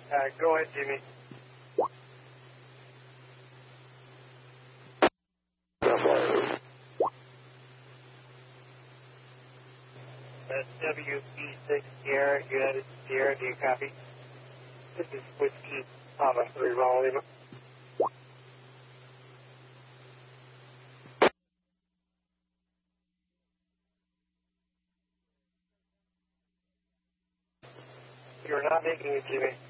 Go ahead, Jimmy. That's WP6 Sierra, United Sierra, do you copy? This is Whiskey Papa 3 Lima. You're not making it, Jimmy.